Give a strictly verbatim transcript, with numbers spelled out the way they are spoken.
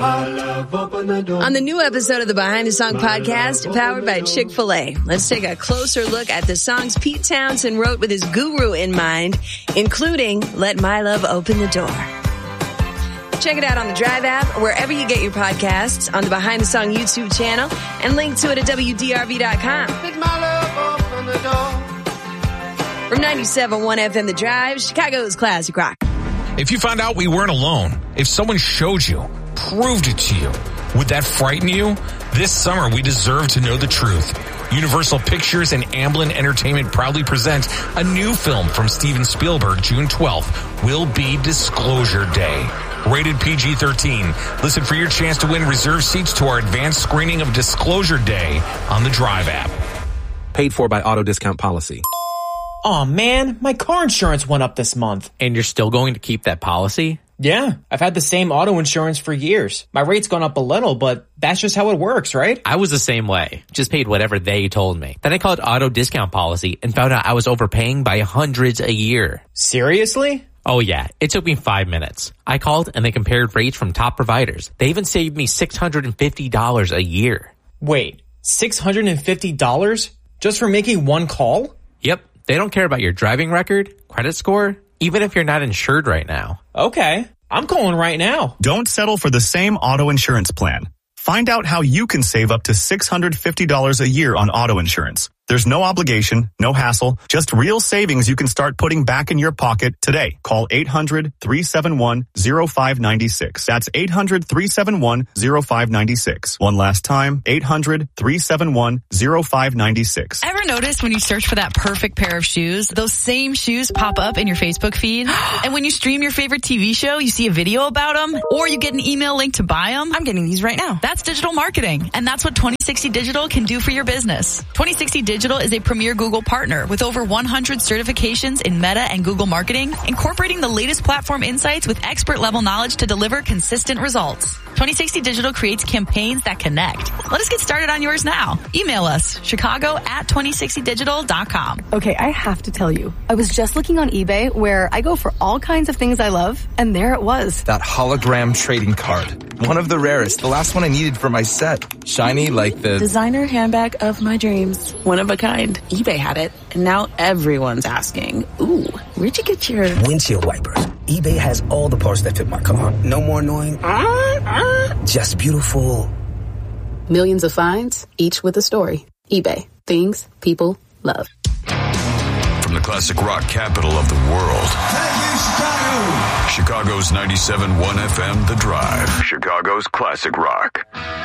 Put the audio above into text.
On the new episode of the Behind the Song podcast, powered by Chick-fil-A, let's take a closer look at the songs Pete Townsend wrote with his guru in mind, including Let My Love Open the Door. Check it out on the Drive app, or wherever you get your podcasts, on the Behind the Song YouTube channel, and link to it at W D R V dot com. Let my love open the door. From ninety-seven point one F M The Drive, Chicago's classic rock. If you found out we weren't alone, if someone showed you, proved it to you, would that frighten you? This summer, we deserve to know the truth. Universal Pictures and Amblin Entertainment proudly present a new film from Steven Spielberg, June twelfth, will be Disclosure Day. Rated P G thirteen. Listen for your chance to win reserved seats to our advanced screening of Disclosure Day on the Drive app. Paid for by Auto Discount Policy. Aw, man, my car insurance went up this month. And you're still going to keep that policy? Yeah, I've had the same auto insurance for years. My rate's gone up a little, but that's just how it works, right? I was the same way. Just paid whatever they told me. Then I called Auto Discount Policy and found out I was overpaying by hundreds a year. Seriously? Oh yeah, it took me five minutes. I called and they compared rates from top providers. They even saved me six hundred fifty dollars a year. Wait, six hundred fifty dollars just for making one call? Yep. They don't care about your driving record, credit score, even if you're not insured right now. Okay, I'm calling right now. Don't settle for the same auto insurance plan. Find out how you can save up to six hundred fifty dollars a year on auto insurance. There's no obligation, no hassle, just real savings you can start putting back in your pocket today. Call eight hundred, three seven one, zero five nine six. That's eight hundred, three seven one, zero five nine six. One last time, eight hundred, three seven one, zero five nine six. Ever notice when you search for that perfect pair of shoes, those same shoes pop up in your Facebook feed? And when you stream your favorite T V show, you see a video about them? Or you get an email link to buy them? I'm getting these right now. That's digital marketing. And that's what twenty sixty Digital can do for your business. twenty sixty Digital is a premier Google partner with over one hundred certifications in Meta and Google marketing, incorporating the latest platform insights with expert-level knowledge to deliver consistent results. twenty sixty Digital creates campaigns that connect. Let us get started on yours now. Email us, chicago at twenty sixty digital dot com. Okay, I have to tell you, I was just looking on eBay where I go for all kinds of things I love, and there it was. That hologram trading card. One of the rarest. The last one I needed for my set. Shiny like the... designer handbag of my dreams. One of a kind. eBay had it, and now everyone's asking, ooh, where'd you get your... windshield wipers. eBay has all the parts that fit my car. No more annoying... Uh, uh, just beautiful. Millions of finds, each with a story. eBay. Things people love. From the classic rock capital of the world. Thank you, Chicago. Chicago's ninety-seven point one F M, The Drive. Chicago's classic rock.